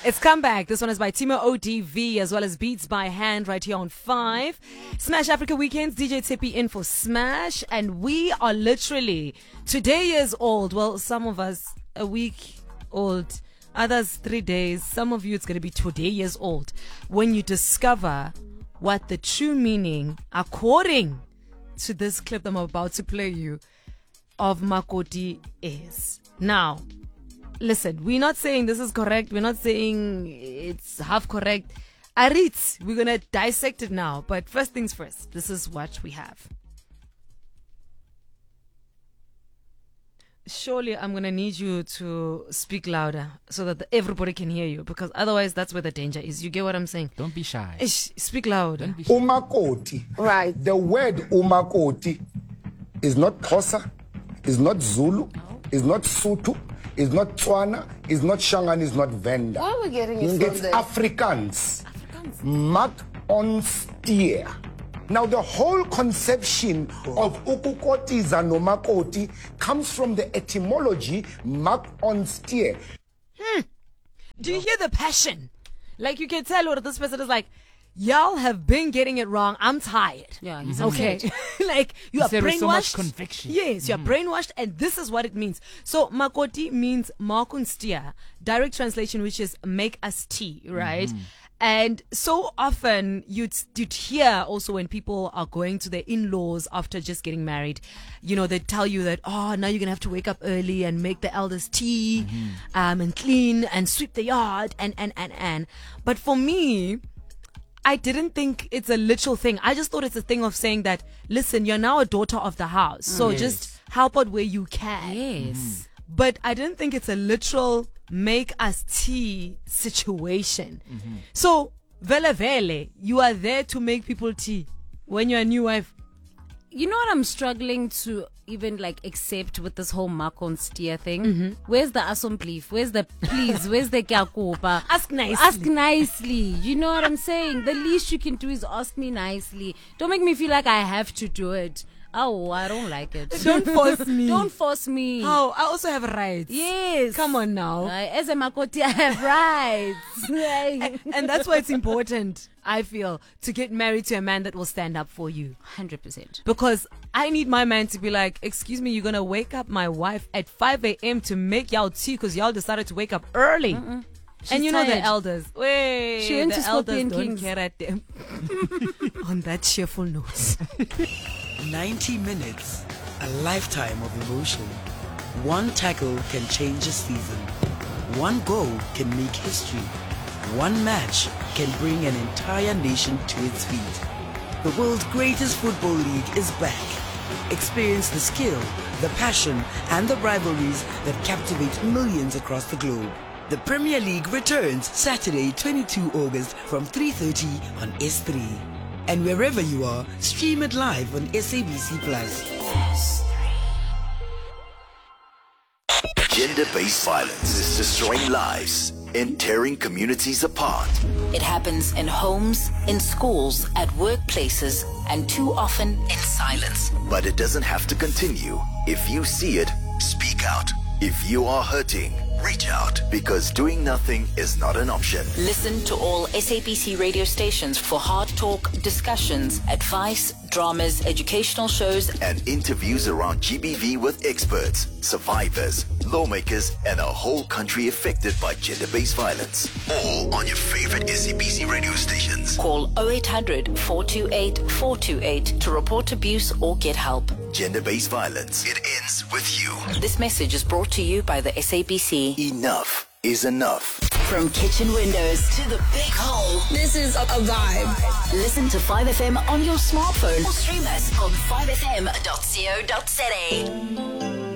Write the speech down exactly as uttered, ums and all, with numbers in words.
It's Comeback. This one is by Timo O D V as well as Beats by Hand right here on five. Smash Africa Weekends, D J Tippy in for Smash. And we are literally today years old. Well, some of us a week old, others three days. Some of you it's going to be today years old when you discover what the true meaning, according to this clip I'm about to play you, of Makoti is. Now, listen, we're not saying this is correct. We're not saying it's half correct. Arit, we're going to dissect it now. But first things first, this is what we have. Surely I'm going to need you to speak louder so that the, everybody can hear you, because otherwise that's where the danger is. You get what I'm saying? Don't be shy. Ish, speak louder. Don't be shy. Umakoti. Right. The word umakoti is not Xhosa, is not Zulu, is not Sotho, is not Tswana, is not Shangaan, is not Venda. Where are we getting it from It's then? Afrikaans. Afrikaans. Mak on steer. Now the whole conception of ukukotiza no makoti comes from the etymology mak on steer. Do you hear the passion? Like, you can tell what this person is like, y'all have been getting it wrong. I'm tired. Yeah, he's Okay. like, you He are said with brainwashed. so much conviction. Yes, you are brainwashed, and this is what it means. So, Makoti means Makunstia, direct translation, which is make us tea, right? And so often you'd, you'd hear also when people are going to their in-laws after just getting married, you know, they tell you that, oh, now you're going to have to wake up early and make the elders tea, um, and clean and sweep the yard and, and, and, and. But for me, I didn't think it's a literal thing. I just thought it's a thing of saying that, listen, you're now a daughter of the house. So Yes. just help out where you can. Yes. But I didn't think it's a literal make us tea situation. So, vele vele, you are there to make people tea when you're a new wife. You know what I'm struggling to even like accept with this whole Makon steer thing? Where's the asomplief? Where's the please? Where's the kyakupa? Ask nicely. Ask nicely. You know what I'm saying? The least you can do is ask me nicely. Don't make me feel like I have to do it. Oh, I don't like it. Don't force me. Don't force me. Oh, I also have rights. Yes. Come on now. Uh, as a Makoti, I have rights. Like- And that's why it's important, I feel, to get married to a man that will stand up for you. one hundred percent. Because I need my man to be like, excuse me, you're going to wake up my wife at five a.m. to make y'all tea because y'all decided to wake up early. And you know the tired. elders. Wait, She went the to elders Scorpion don't Kings. care at them. On that cheerful note. ninety minutes, a lifetime of emotion. One tackle can change a season. One goal can make history. One match can bring an entire nation to its feet. The world's greatest football league is back. Experience the skill, the passion, and the rivalries that captivate millions across the globe. The Premier League returns Saturday, twenty-second of August from three thirty on S three. And wherever you are, stream it live on S A B C Plus. Gender-based violence is destroying lives and tearing communities apart. It happens in homes, in schools, at workplaces, and too often in silence. But it doesn't have to continue. If you see it, speak out. If you are hurting, reach out, because doing nothing is not an option. Listen to all S A B C radio stations for hard talk, discussions, advice, dramas, educational shows, And interviews around G B V with experts, survivors, lawmakers, and a whole country affected by gender-based violence. All on your favorite S A B C radio stations. Call oh eight hundred, four two eight, four two eight to report abuse or get help. Gender-based violence. It ends with you. This message is brought to you by the S A B C. Enough is enough. From kitchen windows to the big hole, This is a, a vibe. listen to five F M on your smartphone or stream us on five f m dot co dot za.